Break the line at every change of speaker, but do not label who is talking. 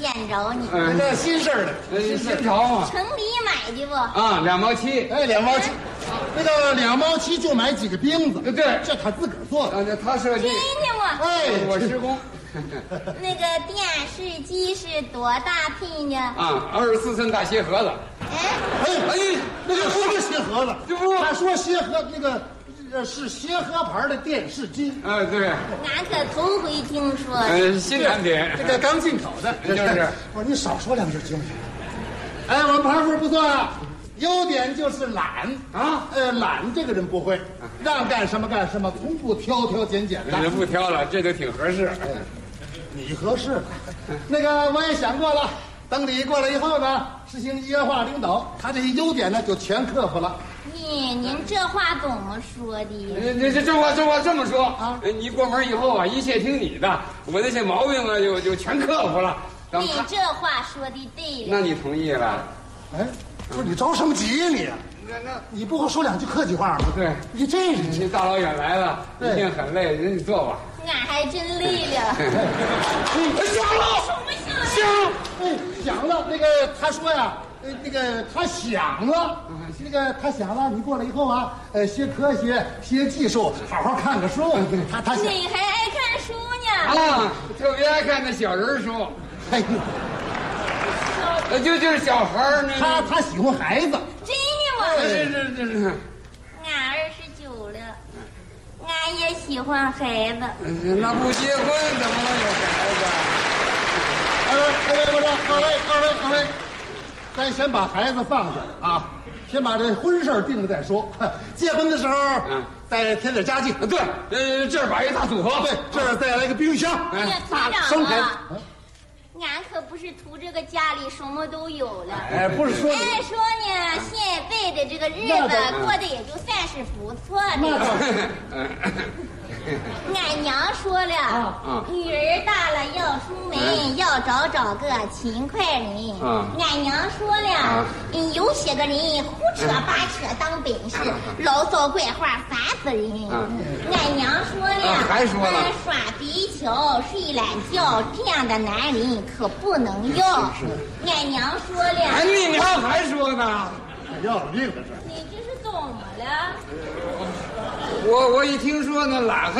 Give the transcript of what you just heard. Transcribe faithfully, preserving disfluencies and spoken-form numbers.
见着你。
嗯，这新事儿的，
新新潮嘛。
城里买的不？
啊，两毛七。
哎，两毛七，那个两毛七就买几个钉子。
对，
这他自个儿做的。
啊，那他设计。
真的吗？
哎，
我施工。
那个电视机是多大屏的？
啊，二十四寸大鞋盒子。
哎
哎哎，那个不是鞋盒子，
这不，
他说鞋盒那个。呃，是协和牌的电视机。
啊，对。
俺可头回听说。
嗯，新产品，
这个刚进口的，
就是。
我说你少说两句行不行？哎，我们盘夫不错啊，优点就是懒
啊。
呃，懒这个人不会，让干什么干什么，从不挑挑拣拣的。
人不挑了，这就挺合适。
你合适。那个我也想过了，等你过来以后呢，实行一元化领导，他这些优点呢就全克服了。
咦，您这话怎么说的？
这这这话这话这么说啊？你过门以后啊，一切听你的，我那些毛病啊，就就全克服了。
你这话说的对了。
那你同意了？
哎，不是你着什么急呀你？那那你不会说两句客气话吗？
对，
你这是
你大老远来了，一定很累，人你坐吧。
俺还真累了。
响了，
什么响了？
响，哎，响了。那个他说呀。呃，那个他想了，那个他想了，你过来以后啊，呃，学科学，学技术，好好看个书。他他想，
你还爱看书呢？
啊，特别爱看那小人书。
哎
呦，就就是小孩儿呢。
他他喜欢孩子。
真的吗？
是是是是。
俺二十九了，俺也喜欢孩子。
那不结婚怎么能有孩子？
二位，二位，我说，二位，二位，二位。咱先把孩子放下啊，先把这婚事定了再说。结婚的时候，嗯，再添点家具。
对，呃，这儿摆一大组合，
对，这儿再来一个冰箱。
哎呀，
大
生孩子。俺可不是图这个家里什么都有了。
哎，不是说。
按说呢，现在的这个日子过得也就算是不错的。俺娘说了，啊、女儿大了要出门，嗯、要找找个勤快人。啊、俺娘说了，啊、有些个人胡扯八扯当本事，啊、牢骚怪话烦死人。啊、俺娘说了，
啊、还说了，
耍皮球、睡懒觉这样的男人可不能要。俺娘说了，
哎，你娘还说呢，
要了命了这。
你这是怎么了？
我我一听说那懒。